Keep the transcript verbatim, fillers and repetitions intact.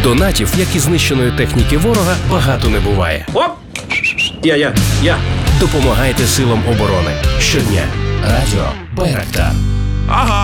Донатів, як і знищеної техніки ворога, багато не буває. Оп! Я, я, я. Допомагайте силам оборони. Щодня. Радіо Байрактар. Ага.